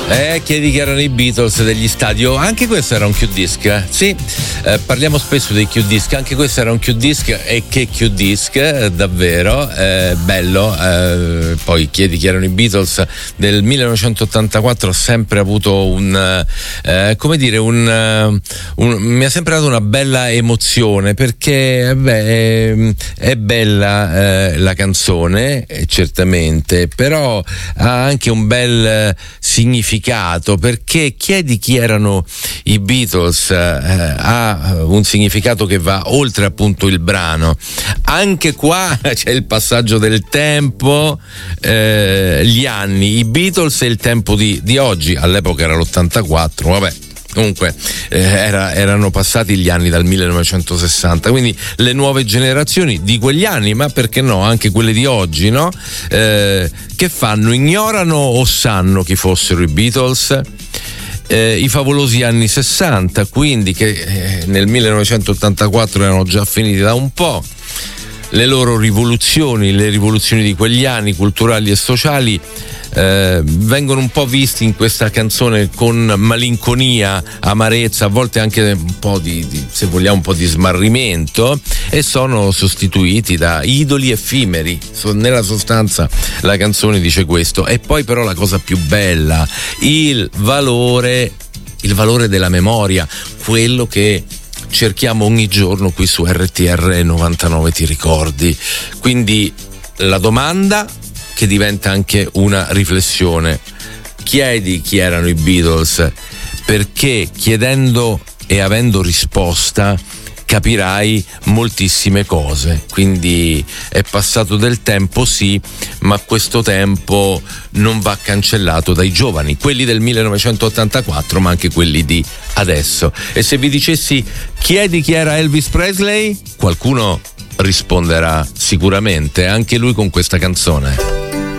Chiedi che erano i Beatles degli stadi. Anche questo era un Q-disc. Sì, parliamo spesso dei Q-disc. Anche questo era un Q-disc, e che Q-disc, davvero bello. Poi chiedi che erano i Beatles del 1984. Ho sempre avuto mi ha sempre dato una bella emozione, perché è bella la canzone, certamente, però ha anche un bel significato, perché chiedi chi erano i Beatles ha un significato che va oltre appunto il brano. Anche qua c'è il passaggio del tempo, gli anni, i Beatles e il tempo di oggi. All'epoca era l'84, vabbè. Comunque erano passati gli anni dal 1960, quindi le nuove generazioni di quegli anni, ma perché no, anche quelle di oggi, no? Che fanno? Ignorano o sanno chi fossero i Beatles? I favolosi anni 60, quindi, che nel 1984 erano già finiti da un po'. Le loro rivoluzioni, le rivoluzioni di quegli anni culturali e sociali vengono un po' visti in questa canzone con malinconia, amarezza, a volte anche un po' se vogliamo un po' di smarrimento, e sono sostituiti da idoli effimeri. Nella sostanza la canzone dice questo. E poi però la cosa più bella, il valore della memoria, quello che cerchiamo ogni giorno qui su RTR 99, ti ricordi? Quindi la domanda, che diventa anche una riflessione: chiedi chi erano i Beatles, perché chiedendo e avendo risposta capirai moltissime cose. Quindi è passato del tempo, sì, ma questo tempo non va cancellato dai giovani, quelli del 1984, ma anche quelli di adesso. E se vi dicessi chiedi chi era Elvis Presley, qualcuno risponderà sicuramente, anche lui con questa canzone.